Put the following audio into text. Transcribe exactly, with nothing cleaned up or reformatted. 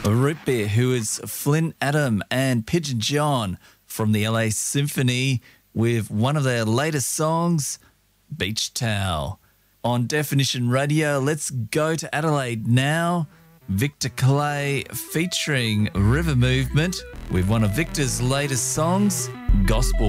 Root Beer, who is Flynn Adam and Pigeon John from the L A Symphony with one of their latest songs, Beach Towel. On Definition Radio, let's go to Adelaide now. Victor Clay featuring River Movement with one of Victor's latest songs, Gospel